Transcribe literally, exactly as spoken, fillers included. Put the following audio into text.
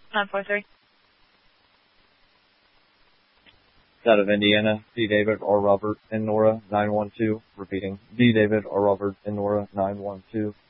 nine four three. Out of Indiana, D. David or Robert and Nora nine one two. Repeating, D. David or Robert and Nora nine one two.